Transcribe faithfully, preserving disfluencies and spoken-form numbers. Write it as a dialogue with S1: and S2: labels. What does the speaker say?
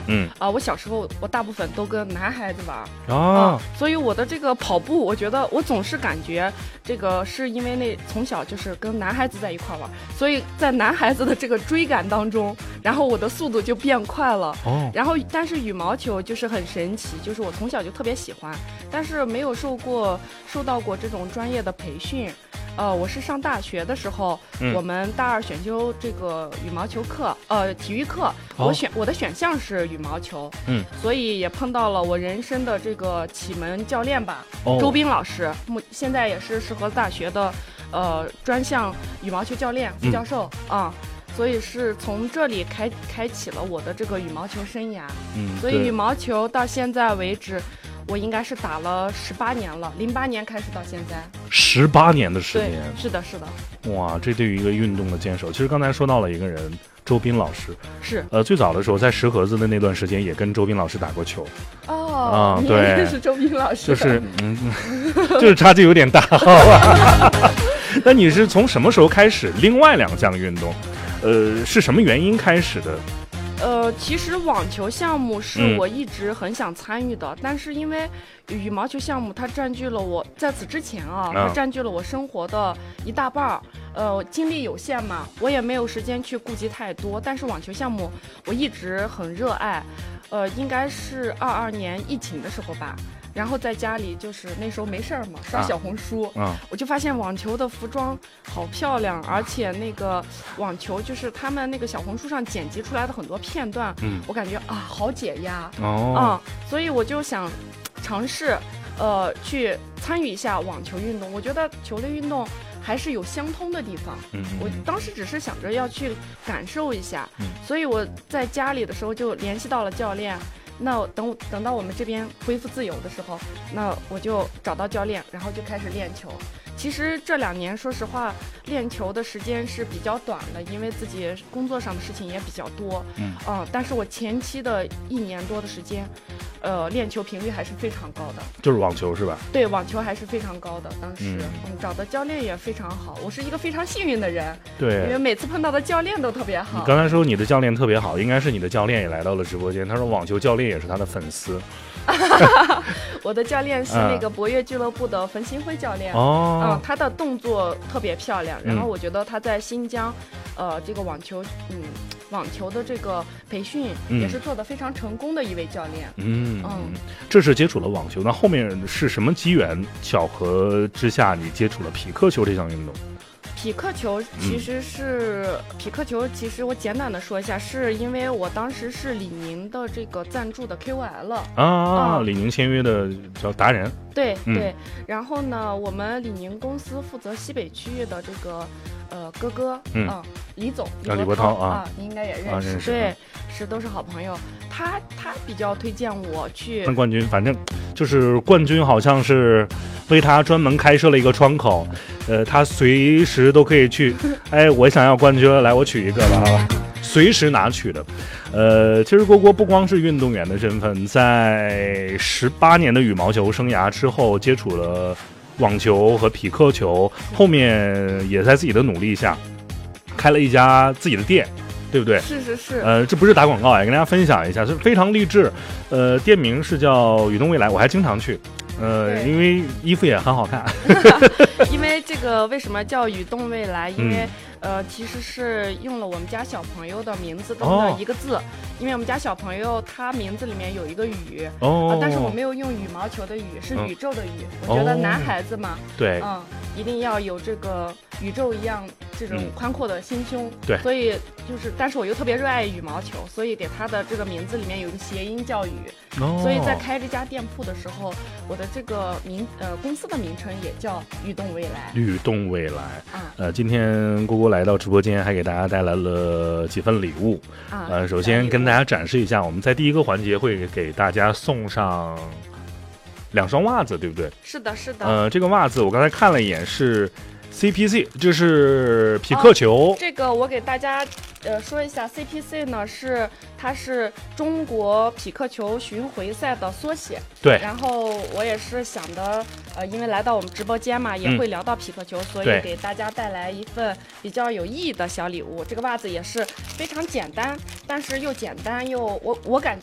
S1: 嗯
S2: 啊、呃，我小时候我大部分都跟男孩子玩啊、
S1: 哦
S2: 呃，所以我的这个跑步，我觉得我总是感觉这个是因为那从小就是跟男孩子在一块玩，所以在男孩子的这个追赶当中，然后我的速度就变快了。
S1: 哦，
S2: 然后但是羽毛球就是很神奇，就是我从小就特别喜欢，但是没有受过受到过这种专业的培训。呃，我是上大学的时候，
S1: 嗯、
S2: 我们大二选修这个羽毛球课，呃，体育课，
S1: 哦、
S2: 我选我的选项是羽毛球，
S1: 嗯，
S2: 所以也碰到了我人生的这个启蒙教练吧，
S1: 哦、
S2: 周斌老师，目现在也是适合大学的，呃，专项羽毛球教练、副教授啊。嗯所以是从这里开开启了我的这个羽毛球生涯，
S1: 嗯，
S2: 所以羽毛球到现在为止，我应该是打了十八年了，零八年开始到现在，
S1: 十八年的时间，
S2: 是的，是的。
S1: 哇，这对于一个运动的坚守，其实刚才说到了一个人，周斌老师，
S2: 是，
S1: 呃，最早的时候在石河子的那段时间，也跟周斌老师打过球。
S2: 哦，
S1: 啊、嗯，对，
S2: 认识周斌老师，
S1: 就是，嗯，就是差距有点大，好吧？那你是从什么时候开始另外两项运动？呃，是什么原因开始的？
S2: 呃，其实网球项目是我一直很想参与的，嗯、但是因为羽毛球项目它占据了我在此之前啊，它占据了我生活的一大半儿。呃，精力有限嘛，我也没有时间去顾及太多。但是网球项目我一直很热爱，呃，应该是二二年疫情的时候吧。然后在家里就是那时候没事儿嘛，刷小红书，
S1: 啊啊、
S2: 我就发现网球的服装好漂亮，而且那个网球就是他们那个小红书上剪辑出来的很多片段，
S1: 嗯，
S2: 我感觉啊好解压，
S1: 哦，
S2: 啊、嗯，所以我就想尝试，呃，去参与一下网球运动。我觉得球类运动还是有相通的地方，
S1: 嗯，
S2: 我当时只是想着要去感受一下，
S1: 嗯，
S2: 所以我在家里的时候就联系到了教练。那等等到我们这边恢复自由的时候，那我就找到教练，然后就开始练球。其实这两年说实话练球的时间是比较短的，因为自己工作上的事情也比较多，
S1: 嗯、
S2: 呃、但是我前期的一年多的时间呃练球频率还是非常高的。
S1: 就是网球是吧？
S2: 对，网球还是非常高的。当时
S1: 嗯,
S2: 嗯找的教练也非常好，我是一个非常幸运的人。
S1: 对，
S2: 因为每次碰到的教练都特别好。
S1: 你刚才说你的教练特别好，应该是你的教练也来到了直播间，他说网球教练也是他的粉丝。
S2: 我的教练是那个博越俱乐部的冯新辉教练，
S1: 哦，
S2: 嗯，他的动作特别漂亮，然后我觉得他在新疆，呃，这个网球，嗯，网球的这个培训也是做得非常成功的一位教练。
S1: 嗯
S2: 嗯，
S1: 这是接触了网球，那后面是什么机缘巧合之下你接触了匹克球这项运动？
S2: 匹克球其实是、嗯、匹克球，其实我简短的说一下，是因为我当时是李宁的这个赞助的 K O L
S1: 啊，
S2: 啊
S1: 李宁签约的叫达人，
S2: 对、
S1: 嗯、
S2: 对。然后呢，我们李宁公司负责西北区域的这个呃哥哥，
S1: 嗯，
S2: 啊、李总
S1: 李伯涛啊，
S2: 啊，你应该也认识，
S1: 啊、认识
S2: 对，是都是好朋友。他他比较推荐我去
S1: 那冠军，反正就是冠军好像是为他专门开设了一个窗口，呃，他随时都可以去，哎，我想要冠军了，来我取一个吧，随时拿取的。呃，其实郭郭不光是运动员的身份，在十八年的羽毛球生涯之后，接触了网球和匹克球，后面也在自己的努力下开了一家自己的店，对不对？
S2: 是是是。
S1: 呃，这不是打广告，也跟大家分享一下，是非常励志。呃，店名是叫宇动未来，我还经常去。呃，因为衣服也很好看。
S2: 因为这个为什么叫宇动未来？因为、
S1: 嗯、
S2: 呃，其实是用了我们家小朋友的名字中的一个字，哦、因为我们家小朋友他名字里面有一个宇，
S1: 哦、
S2: 呃，但是我没有用羽毛球的羽，是宇宙的宇。嗯、我觉得男孩子嘛，
S1: 对，
S2: 嗯，一定要有这个宇宙一样这种宽阔的心胸。
S1: 嗯、对，
S2: 所以就是，但是我又特别热爱羽毛球，所以给他的这个名字里面有一个谐音叫宇。
S1: 哦、
S2: 所以在开这家店铺的时候，我的这个名呃公司的名称也叫宇动未来。
S1: 宇动未来，
S2: 啊、
S1: 呃，今天郭郭来到直播间，还给大家带来了几份礼物。
S2: 啊、
S1: 呃，首先跟大家展示一下，我们在第一个环节会给大家送上两双袜子，对不对？
S2: 是的，是的。
S1: 呃，这个袜子我刚才看了一眼是 C P C， 就是匹克球。
S2: 哦、这个我给大家呃说一下 ，C P C 呢是它是中国匹克球巡回赛的缩写。
S1: 对。
S2: 然后我也是想的，呃，因为来到我们直播间嘛，也会聊到匹克球，嗯、所以给大家带来一份比较有意义的小礼物。这个袜子也是非常简单，但是又简单又我我感觉